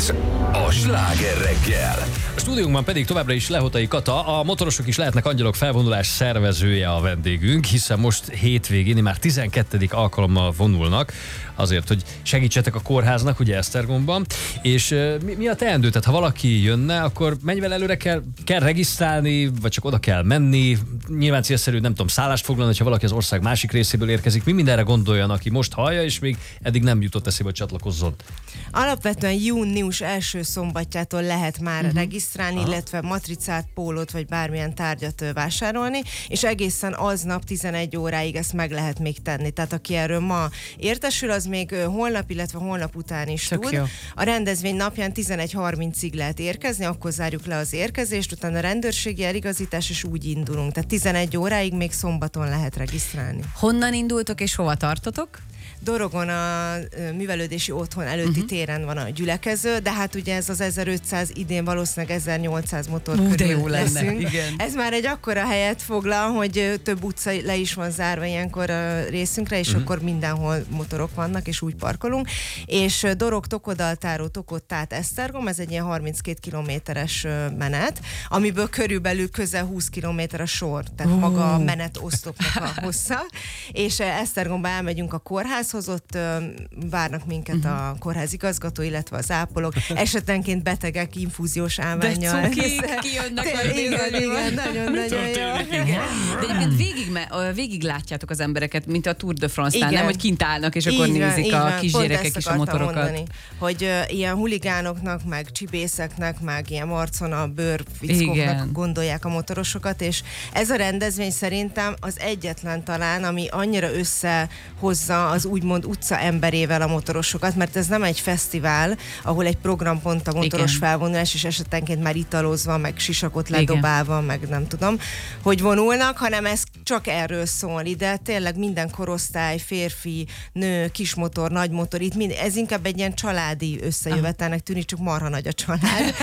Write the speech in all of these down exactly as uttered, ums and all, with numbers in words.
Ez a Sláger reggel. A stúdiónkban pedig továbbra is Lehotai Kata, a Motorosok is lehetnek angyalok felvonulás szervezője a vendégünk, hiszen most hétvégén már tizenkettedik alkalommal vonulnak, azért, hogy segítsetek a kórháznak, ugye Esztergomban. És uh, mi, mi a teendő? Tehát ha valaki jönne, akkor mennyivel előre kell, kell regisztrálni, vagy csak oda kell menni? Nyilván célszerű, nem tudom, szállást foglalni, ha valaki az ország másik részéből érkezik. Mi mindenre gondoljon, aki most hallja, és még eddig nem jutott eszébe, hogy csatlakozzon? Alapvetően június első szombatjától lehet már uh-huh. regisztrálni, Aha. illetve matricát, pólót vagy bármilyen tárgyat vásárolni, és egészen aznap tizenegy óráig ezt meg lehet még tenni. Tehát aki erről ma értesül, az még holnap, illetve holnap után is Tök tud. jó. A rendezvény napján tizenegy harmincig lehet érkezni, akkor zárjuk le az érkezést, utána a rendőrségi eligazítás, és úgy indulunk. Tehát tizenegy óráig még szombaton lehet regisztrálni. Honnan indultok és hova tartotok? Dorogon a művelődési otthon előtti uh-huh. téren van a gyülekező, de hát ugye ez az ezerötszáz, idén valószínűleg ezernyolcszáz motor Ú, de körül jó lenne. leszünk. Igen. Ez már egy akkora helyet foglal, hogy több utca le is van zárva ilyenkor a részünkre, és uh-huh. akkor mindenhol motorok vannak, és úgy parkolunk. És Dorog, Tokodaltáró, Tokodtát, Esztergom, ez egy ilyen harminckét kilométeres menet, amiből körülbelül közel húsz kilométer a sor, tehát uh. maga a menetoszlopnak a hossza. És Esztergomba elmegyünk a kórház, ott várnak minket uh-huh. a kórház igazgató, illetve az ápolók, esetenként betegek infúziós állvánnyal. De cukik, kijönnek majd igen, igen, nagyon-nagyon jó. De egyébként végig, végig látjátok az embereket, mint a Tour de France-nál, nem, hogy kint állnak, és akkor így nézik van, a kisgyerekek is a motorokat. Mondani, hogy uh, ilyen huligánoknak, meg csibészeknek, meg ilyen arcon a bőrfickóknak gondolják a motorosokat, és ez a rendezvény szerintem az egyetlen talán, ami annyira összehozza az úgymond utca emberével a motorosokat, mert ez nem egy fesztivál, ahol egy programpont a motoros igen. felvonulás, és esetenként már italozva, meg sisakot ledobálva, igen. meg nem tudom, hogy vonulnak, hanem ez csak erről szól. Ide tényleg minden korosztály, férfi, nő, kismotor, nagymotor, itt mind, ez inkább egy ilyen családi összejövetelnek tűnik, csak marha nagy a család.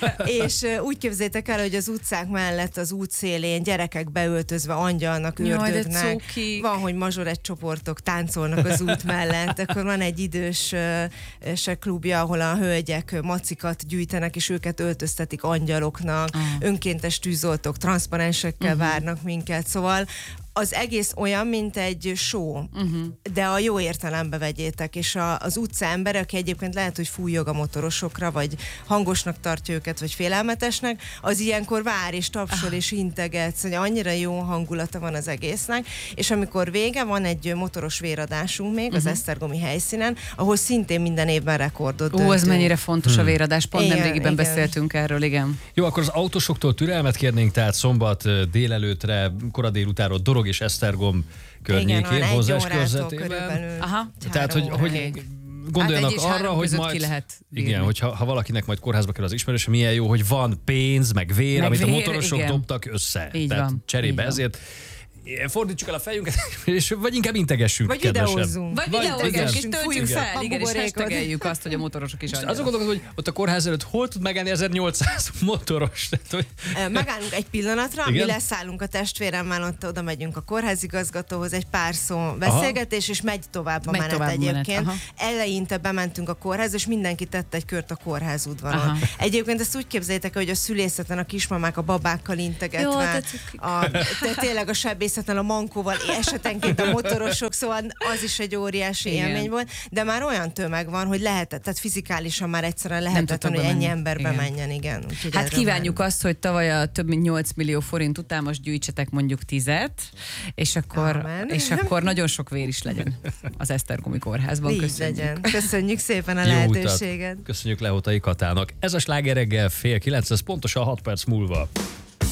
És uh, úgy képzeljétek el, hogy az utcák mellett, az útszélén gyerekek beöltözve angyalnak, ördögnek. Van, hogy mazsorett csoportok táncolnak az út mellett, akkor van egy idős uh, se klubja, ahol a hölgyek macikat gyűjtenek, és őket öltöztetik angyaloknak, uh. önkéntes tűzoltók transzparensekkel uh-huh. várnak minket, szóval az egész olyan, mint egy show, uh-huh. de a jó értelembe vegyétek, és a, az utca ember, aki egyébként lehet, hogy fújog a motorosokra, vagy hangosnak tartja őket, vagy félelmetesnek, az ilyenkor vár, és tapsol, ah. és integet, szóval annyira jó hangulata van az egésznek, és amikor vége, van egy motoros véradásunk még, uh-huh. az esztergomi helyszínen, ahol szintén minden évben rekordot döntünk. Ó, ez mennyire fontos hmm. a véradás, pont igen, nemrégiben igen. beszéltünk erről, igen. Jó, akkor az autósoktól türelmet kérnénk, tehát szombat délelőtre, kora délutáról Dorog és Esztergom környékén, vonzás körzetében. Aha. Tehát, hogy, hogy gondoljanak hát arra, hogy majd, lehet igen, hogyha ha valakinek majd kórházba kell az ismerőse, milyen jó, hogy van pénz, meg vér, meg amit vér, a motorosok igen. dobtak össze. Így Tehát van, cserébe így ezért fordítsuk el a fejünket, és vagy inkább integessünk, vagy kedvesen. videózzunk. Vagy videózzunk, és töltjük fel, igen, és hashtageljük azt, hogy a motorosok is angyalok. Azon gondolkodom, hogy ott a kórház előtt hol tud megállni ezernyolcszáz motoros? Tehát, hogy... Megállunk egy pillanatra, igen? Mi leszállunk a testvéremmel, ott oda megyünk a kórházigazgatóhoz, egy pár szó beszélgetés, és megy tovább a megy menet tovább egyébként. Menet. Eleinte bementünk a kórház, és mindenki tett egy kört a kórház udvaron. Aha. Egyébként ezt úgy képzeljétek, hogy a szülészeten a kismamák a babákkal integetve, jó, a, te, tényleg a sebész a mankóval, esetenként a motorosok, szóval az is egy óriási igen. élmény volt, de már olyan tömeg van, hogy lehetett, tehát fizikálisan már egyszerűen lehetetlen, hogy ennyi ember igen. bemenjen, igen. Úgyhogy hát kívánjuk már... azt, hogy tavaly a több mint nyolc millió forint után most gyűjtsetek mondjuk tizet, és akkor, és akkor nagyon sok vér is legyen az Esztergomi kórházban. Így köszönjük. legyen. Köszönjük szépen a lehetőséget. Köszönjük Lehotai Katának. Ez a Sláger reggel fél kilenc, ez pontosan hat perc múlva.